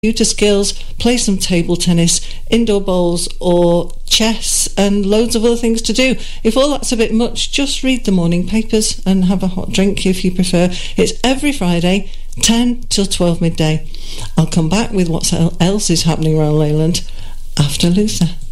computer skills, play some table tennis, indoor bowls or chess, and loads of other things to do. If all that's a bit much, just read the morning papers and have a hot drink if you prefer. It's every Friday, 10 till 12 midday. I'll come back with what else is happening around Leyland after Luther.